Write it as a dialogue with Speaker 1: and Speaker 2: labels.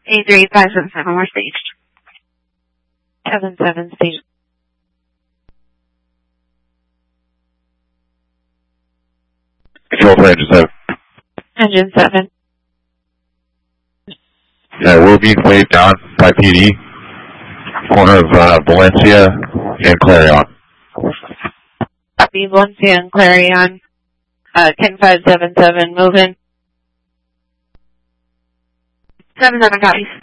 Speaker 1: 83577, we're staged.
Speaker 2: 77 stage.
Speaker 3: Control for engine 7.
Speaker 2: Engine 7.
Speaker 3: We're being waved down by PD. Corner of Valencia and Clarion.
Speaker 2: Copy, Valencia and Clarion. 10577, moving.
Speaker 1: 77 copies.